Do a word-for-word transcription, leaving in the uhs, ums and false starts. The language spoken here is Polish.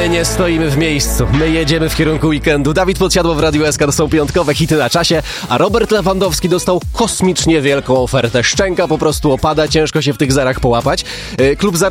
My nie stoimy w miejscu, my jedziemy w kierunku weekendu. Dawid Podsiadło w Radiu S K, to są piątkowe hity na czasie, a Robert Lewandowski dostał kosmicznie wielką ofertę. Szczęka po prostu opada, ciężko się w tych zerach połapać. Klub